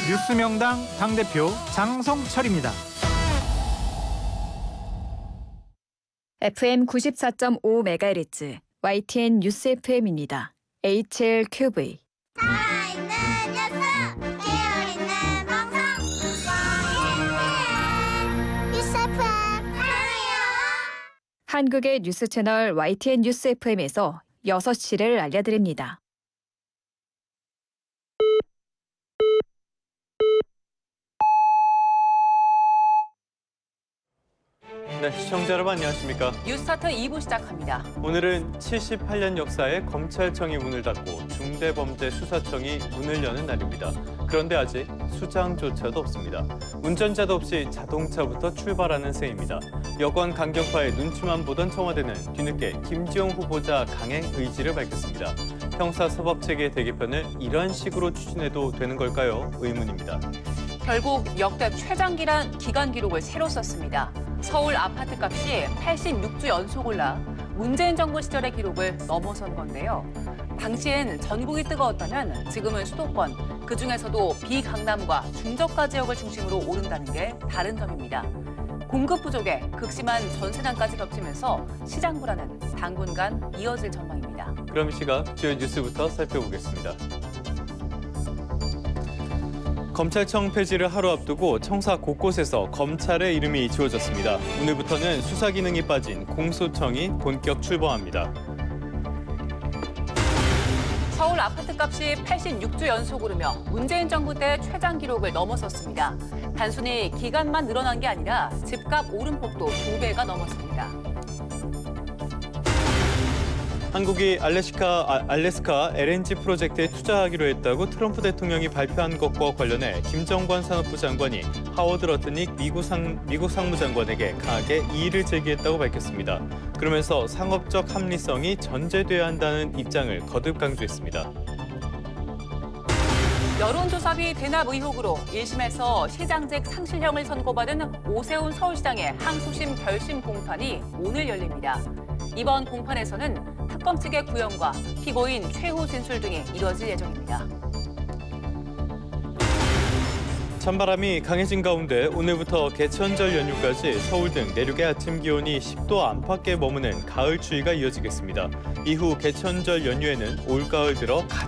뉴스명당 당대표 장성철입니다. FM 94.5MHz YTN 뉴스 FM입니다. HLQV. 살아있는 녀석, 깨어있는 방송, YTN 뉴스 FM 사랑해요. 한국의 뉴스 채널 YTN 뉴스 FM에서 6시를 알려드립니다. 네, 시청자 여러분 안녕하십니까? 뉴스타트 2부 시작합니다. 오늘은 78년 역사에 검찰청이 문을 닫고 중대범죄수사청이 문을 여는 날입니다. 그런데 아직 수장조차도 없습니다. 운전자도 없이 자동차부터 출발하는 셈입니다. 여권 강경파의 눈치만 보던 청와대는 뒤늦게 김지영 후보자 강행 의지를 밝혔습니다. 형사사법체계 대개편을 이런 식으로 추진해도 되는 걸까요? 의문입니다. 결국 역대 최장기란 기간 기록을 새로 썼습니다. 서울 아파트 값이 86주 연속 올라 문재인 정부 시절의 기록을 넘어선 건데요. 당시엔 전국이 뜨거웠다면 지금은 수도권, 그중에서도 비강남과 중저가 지역을 중심으로 오른다는 게 다른 점입니다. 공급 부족에 극심한 전세난까지 겹치면서 시장 불안은 당분간 이어질 전망입니다. 그럼 이 시각 주요 뉴스부터 살펴보겠습니다. 검찰청 폐지를 하루 앞두고 청사 곳곳에서 검찰의 이름이 지워졌습니다. 오늘부터는 수사 기능이 빠진 공소청이 본격 출범합니다. 서울 아파트 값이 86주 연속 오르며 문재인 정부 때 최장 기록을 넘어섰습니다. 단순히 기간만 늘어난 게 아니라 집값 오름폭도 2배가 넘었습니다. 한국이 알래스카 LNG 프로젝트에 투자하기로 했다고 트럼프 대통령이 발표한 것과 관련해 김정관 산업부 장관이 하워드 러트닉 미국 상무장관에게 강하게 이의를 제기했다고 밝혔습니다. 그러면서 상업적 합리성이 전제돼야 한다는 입장을 거듭 강조했습니다. 여론조사비 대납 의혹으로 1심에서 시장직 상실형을 선고받은 오세훈 서울시장의 항소심 결심 공판이 오늘 열립니다. 이번 공판에서는 특검 측의 구형과 피고인 최후 진술 등이 이뤄질 예정입니다. 찬바람이 강해진 가운데 오늘부터 개천절 연휴까지 서울 등 내륙의 아침 기온이 10도 안팎에 머무는 가을 추위가 이어지겠습니다. 이후 개천절 연휴에는 올가을 들어